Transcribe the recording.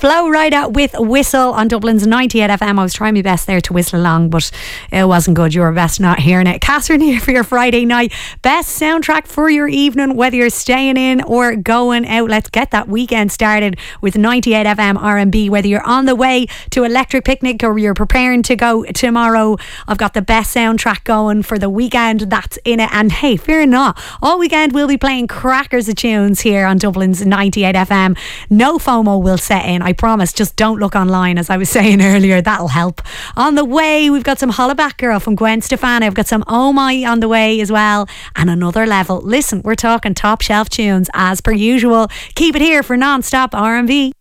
Flow Rider with Whistle on Dublin's 98 FM. I was trying my best there to whistle along, but it wasn't good. You were best not hearing it. Catherine here for your Friday night. Best soundtrack for your evening, whether you're staying in or going out. Let's get that weekend started with 98 FM R&B. Whether you're on the way to Electric Picnic or you're preparing to go tomorrow, I've got the best soundtrack going for the weekend that's in it. And hey, fear not, all weekend we'll be playing crackers of tunes here on Dublin's 98 FM. No FOMO will set in, I promise. Just don't look online, as I was saying earlier. That'll help. On the way, we've got some Hollaback Girl from Gwen Stefani. I've got some Oh My on the way as well, and Another Level. Listen, we're talking top shelf tunes as per usual. Keep it here for non-stop R&B.